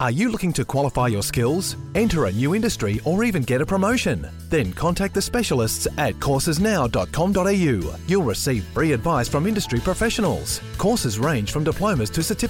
Are you looking to qualify your skills, enter a new industry, or even get a promotion? Then contact the specialists at coursesnow.com.au. You'll receive free advice from industry professionals. Courses range from diplomas to certificates